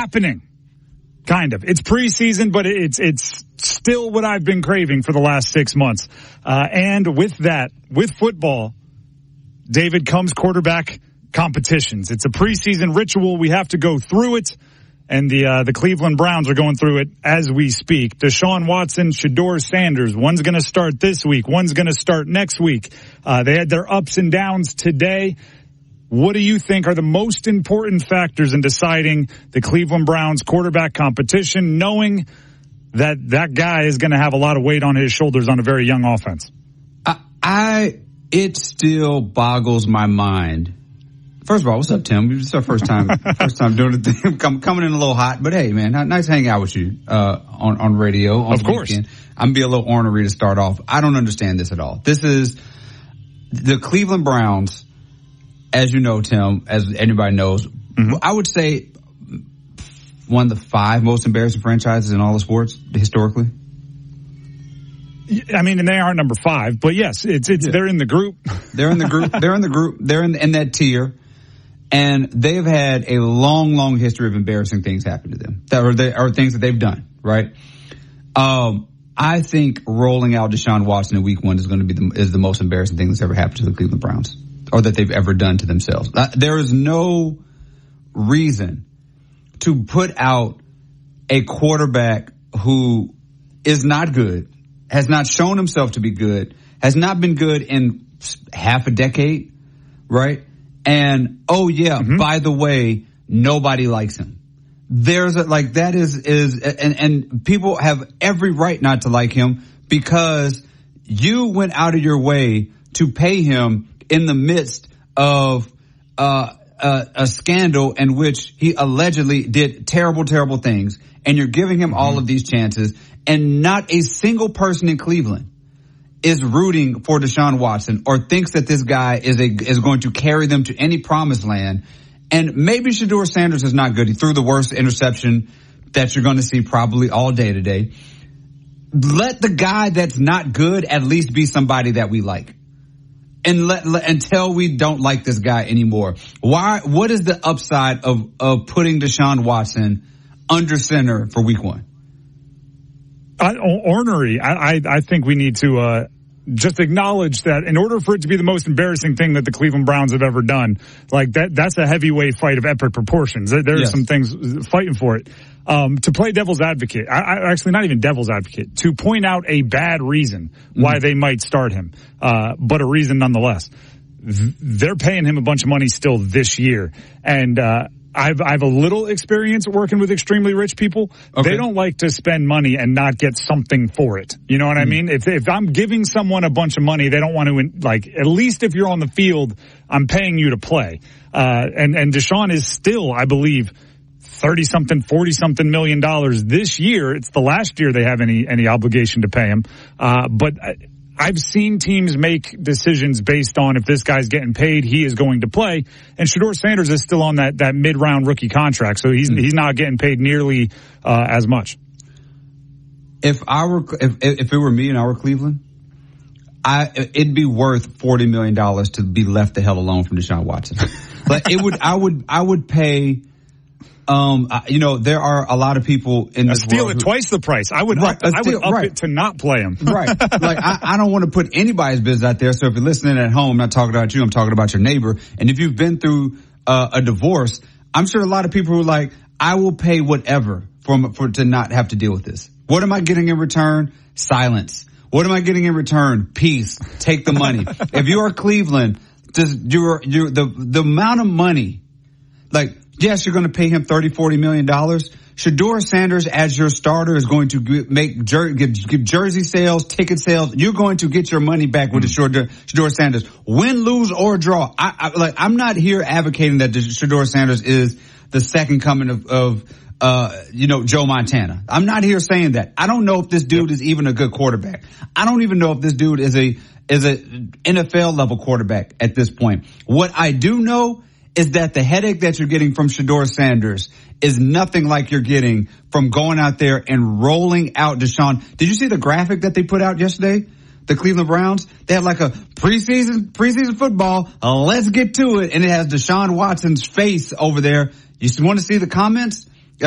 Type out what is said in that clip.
happening. Kind of. It's preseason, but it's still what I've been craving for the last 6 months. And with that, with football, David, comes quarterback competitions. It's a preseason ritual. We have to go through it. And the Cleveland Browns are going through it as we speak. Deshaun Watson, Shedeur Sanders. One's going to start this week. One's going to start next week. They had their ups and downs today. What do you think are the most important factors in deciding the Cleveland Browns quarterback competition, knowing that guy is going to have a lot of weight on his shoulders on a very young offense? It still boggles my mind. First of all, what's up, Tim? It's our first time doing the thing. Coming in a little hot, but hey, man, nice hanging out with you on radio. On of course, weekend. I'm gonna be a little ornery to start off. I don't understand this at all. This is the Cleveland Browns. As you know, Tim, as anybody knows, I would say one of the 5 most embarrassing franchises in all of sports historically. I mean, and they aren't number 5, but yes, they're in the group. They're in the group. They're in the group. They're in that tier, and they've had a long history of embarrassing things happen to them. That are things that they've done. Right. I think rolling out Deshaun Watson in week 1 is going to be the most embarrassing thing that's ever happened to the Cleveland Browns, or that they've ever done to themselves. There is no reason to put out a quarterback who is not good, has not shown himself to be good, has not been good in half a decade, right? And, by the way, nobody likes him. And people have every right not to like him because you went out of your way to pay him in the midst of a scandal in which he allegedly did terrible things, and you're giving him all of these chances, and not a single person in Cleveland is rooting for Deshaun Watson or thinks that this guy is going to carry them to any promised land. And maybe Shedeur Sanders is not good. He threw the worst interception that you're going to see probably all day today. Let the guy that's not good at least be somebody that we like. And until we don't like this guy anymore. What is the upside of putting Deshaun Watson under center for week 1? Ornery. I think we need to just acknowledge that in order for it to be the most embarrassing thing that the Cleveland Browns have ever done, like that's a heavyweight fight of epic proportions. There are some things fighting for it. To play devil's advocate, actually not even devil's advocate, to point out a bad reason why they might start him, but a reason nonetheless. They're paying him a bunch of money still this year, and I've a little experience working with extremely rich people. Okay. They don't like to spend money and not get something for it. You know what I mean? If I'm giving someone a bunch of money, they don't want to, like, at least if you're on the field, I'm paying you to play. And Deshaun is still, I believe, 30-something, 40-something million dollars this year. It's the last year they have any obligation to pay him. But I've seen teams make decisions based on if this guy's getting paid, he is going to play. And Shedeur Sanders is still on that mid-round rookie contract, so he's not getting paid nearly as much. If it were me and I were Cleveland, it'd be worth $40 million to be left the hell alone from Deshaun Watson. But I would pay. There are a lot of people in this steal world it twice the price. I would up it to not play him. Right. Like, I don't want to put anybody's business out there. So if you're listening at home, I'm not talking about you, I'm talking about your neighbor. And if you've been through a divorce, I'm sure a lot of people are like, I will pay whatever for to not have to deal with this. What am I getting in return? Silence. What am I getting in return? Peace. Take the money. If you are Cleveland, the amount of money, like, yes, you're going to pay him $30-40 million. Shedeur Sanders as your starter is going to give jersey sales, ticket sales. You're going to get your money back with Shedeur Sanders. Win, lose, or draw. I'm not here advocating that Shedeur Sanders is the second coming of Joe Montana. I'm not here saying that. I don't know if this dude is even a good quarterback. I don't even know if this dude is a NFL level quarterback at this point. What I do know is that the headache that you're getting from Shedeur Sanders is nothing like you're getting from going out there and rolling out Deshaun. Did you see the graphic that they put out yesterday? The Cleveland Browns, they had like a preseason football. Let's get to it. And it has Deshaun Watson's face over there. You want to see the comments?